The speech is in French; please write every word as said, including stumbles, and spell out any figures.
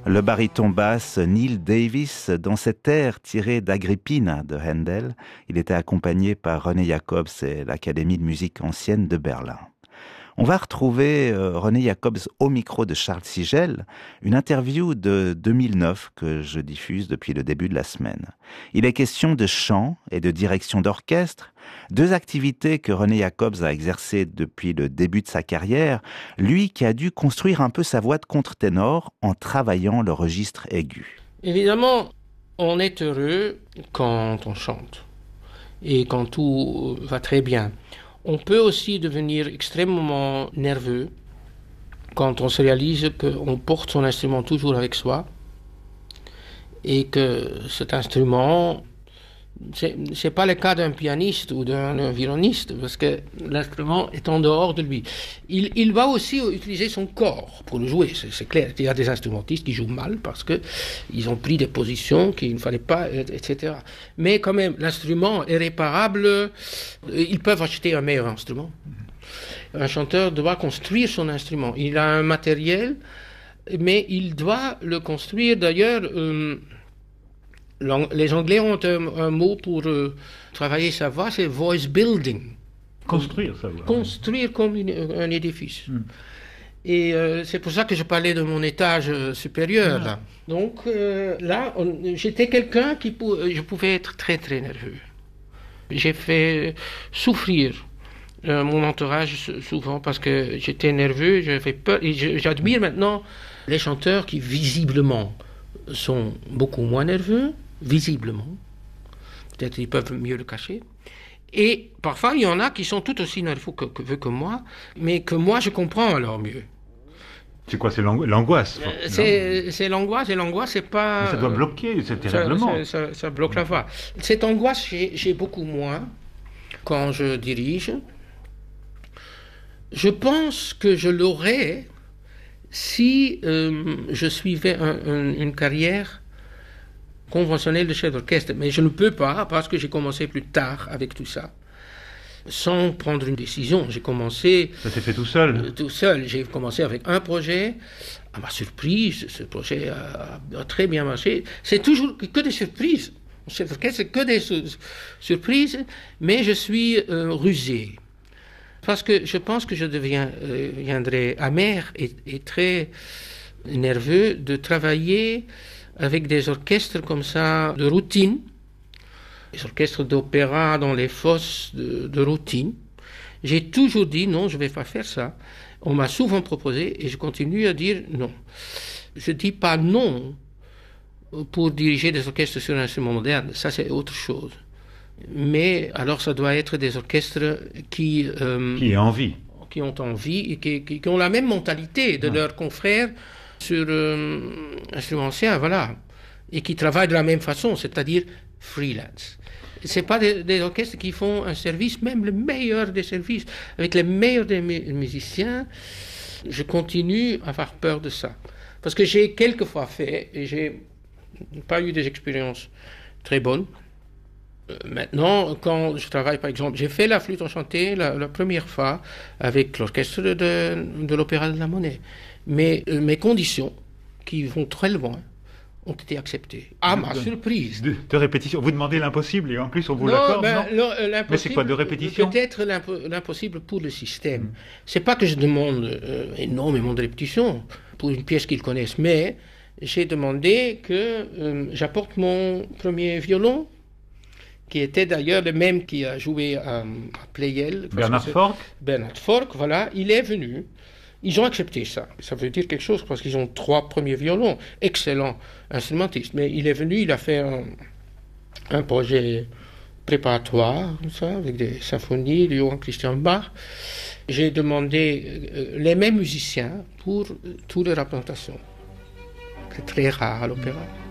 le baryton basse Neil Davis dans cet air tiré d'Agrippina de Handel. Il était accompagné par René Jacobs et l'Académie de musique ancienne de Berlin. On va retrouver euh, René Jacobs au micro de Charles Sigel, une interview de deux mille neuf que je diffuse depuis le début de la semaine. Il est question de chant et de direction d'orchestre, deux activités que René Jacobs a exercées depuis le début de sa carrière, lui qui a dû construire un peu sa voix de contre-ténor en travaillant le registre aigu. Évidemment, on est heureux quand on chante et quand tout va très bien. On peut aussi devenir extrêmement nerveux quand on se réalise qu'on porte son instrument toujours avec soi et que cet instrument, c'est, c'est pas le cas d'un pianiste ou d'un, d'un violoniste parce que l'instrument est en dehors de lui. Il, il va aussi utiliser son corps pour le jouer, c'est, c'est clair. Il y a des instrumentistes qui jouent mal parce que ils ont pris des positions qu'il ne fallait pas, et cetera. Mais quand même, l'instrument est réparable. Ils peuvent acheter un meilleur instrument. Un chanteur doit construire son instrument. Il a un matériel, mais il doit le construire. D'ailleurs, euh, les Anglais ont un, un mot pour euh, travailler sa voix, c'est voice building. Construire sa voix. Construire comme une, un édifice. Mm. Et euh, c'est pour ça que je parlais de mon étage supérieur. Ah. Là. Donc euh, là, on, j'étais quelqu'un qui pou- je pouvais être très très nerveux. J'ai fait souffrir euh, mon entourage souvent parce que j'étais nerveux, j'avais peur. Et je, j'admire maintenant les chanteurs qui visiblement sont beaucoup moins nerveux. Visiblement. Peut-être qu'ils peuvent mieux le cacher. Et parfois, il y en a qui sont tout aussi nerveux que, que, que moi, mais que moi, je comprends alors mieux. C'est quoi, c'est l'angoisse? C'est, c'est l'angoisse, et l'angoisse, c'est pas... Mais ça doit bloquer, c'est terriblement. Ça, ça, ça, ça bloque la voix. Cette angoisse, j'ai, j'ai beaucoup moins quand je dirige. Je pense que je l'aurais si euh, je suivais un, un, une carrière conventionnel de chef d'orchestre, mais je ne peux pas parce que j'ai commencé plus tard avec tout ça, sans prendre une décision. J'ai commencé... Ça s'est fait tout seul euh, Tout seul. J'ai commencé avec un projet. À ma surprise, ce projet a, a très bien marché. C'est toujours que des surprises. Chef d'orchestre, c'est que des su- surprises, mais je suis euh, rusé. Parce que je pense que je deviendrai euh, amer et, et très nerveux de travailler avec des orchestres comme ça de routine, des orchestres d'opéra dans les fosses de, de routine. J'ai toujours dit non, je ne vais pas faire ça. On m'a souvent proposé et je continue à dire non. Je ne dis pas non pour diriger des orchestres sur un instrument moderne, ça c'est autre chose. Mais alors ça doit être des orchestres qui... Euh, qui ont envie. Qui ont envie et qui, qui, qui ont la même mentalité de ah. leurs confrères sur euh, instruments anciens, voilà, et qui travaillent de la même façon, c'est-à-dire freelance. C'est pas des, des orchestres qui font un service, même le meilleur des services, avec les meilleurs des mu- musiciens. Je continue à avoir peur de ça. Parce que j'ai quelquefois fait, et j'ai pas eu des expériences très bonnes. Euh, maintenant, quand je travaille, par exemple, j'ai fait la flûte enchantée la, la première fois avec l'orchestre de, de, de l'Opéra de la Monnaie. Mais euh, mes conditions, qui vont très loin, ont été acceptées. À ma de, surprise. De, de répétition. Vous demandez l'impossible et en plus on vous non, l'accorde, ben, non, l'impossible, mais c'est quoi, de répétition? Peut-être l'impo- l'impossible pour le système. Mm. C'est pas que je demande euh, énormément de répétitions pour une pièce qu'ils connaissent, mais j'ai demandé que euh, j'apporte mon premier violon, qui était d'ailleurs le même qui a joué à, à Pleyel. Bernard Forck. Bernard Forck, voilà, il est venu. Ils ont accepté ça. Ça veut dire quelque chose parce qu'ils ont trois premiers violons, excellents instrumentistes. Mais il est venu, il a fait un, un projet préparatoire, ça, avec des symphonies de Johann Christian Bach. J'ai demandé euh, les mêmes musiciens pour euh, toutes les représentations. C'est très rare à l'opéra.